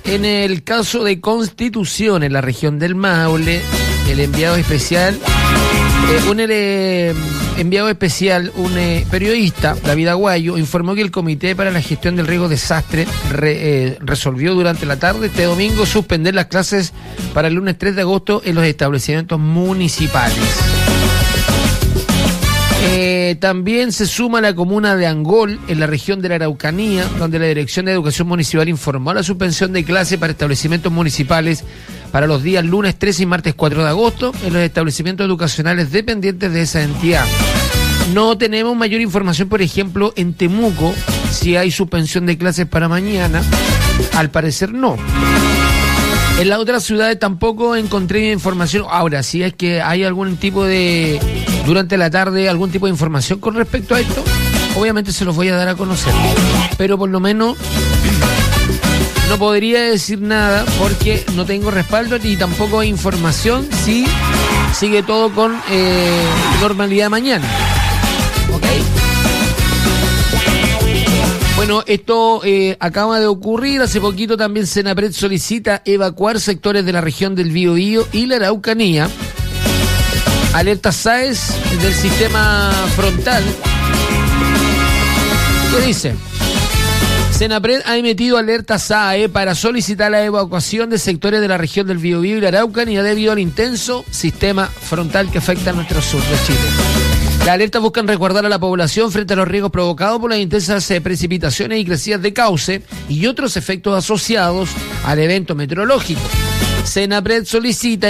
En el caso de Constitución, en la región del Maule, el enviado especial, un periodista, David Aguayo, informó que el Comité para la Gestión del Riesgo Desastre resolvió durante la tarde este domingo suspender las clases para el lunes 3 de agosto en los establecimientos municipales. También se suma la comuna de Angol, en la región de la Araucanía, donde la Dirección de Educación Municipal informó la suspensión de clases para establecimientos municipales para los días lunes 13 y martes 4 de agosto en los establecimientos educacionales dependientes de esa entidad. No tenemos mayor información, por ejemplo, en Temuco, si hay suspensión de clases para mañana. Al parecer no. En las otras ciudades tampoco encontré información. Ahora, si es que hay algún tipo de, durante la tarde, algún tipo de información con respecto a esto, obviamente se los voy a dar a conocer. Pero por lo menos no podría decir nada porque no tengo respaldo y tampoco hay información si sigue todo con normalidad mañana. ¿Ok? Bueno, esto acaba de ocurrir. Hace poquito también Senapred solicita evacuar sectores de la región del Biobío y la Araucanía. Alerta SAES del sistema frontal. ¿Qué dice? Senapred ha emitido alerta SAE para solicitar la evacuación de sectores de la región del Biobío y la Araucanía debido al intenso sistema frontal que afecta a nuestro sur de Chile. Las alertas buscan resguardar a la población frente a los riesgos provocados por las intensas precipitaciones y crecidas de cauce y otros efectos asociados al evento meteorológico. Senapred solicita